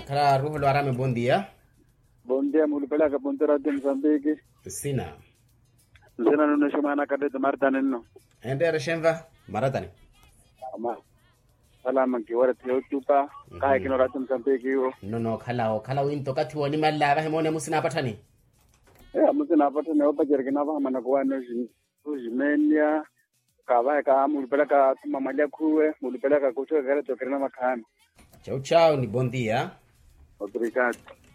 Kala Ruho lo Arame, bom dia. Bom dia, mulipela ka pontera de Moçambique. Sina. Sina no semana ka de Martani no. Ende Reshenva, Maratani. Ama. Salama ki wara tiyo tupa, kaya kino ratu Moçambique yo. No, kala winto kati wani malla ba hemone musina patani. Musina patani opa jergina ba mana kwa no jimenia. Kawai ka mulipela ka mamalia kuwe, mulipela ka kuchoka kare tokirina makani. Ciao, ni bom dia. Obrigado.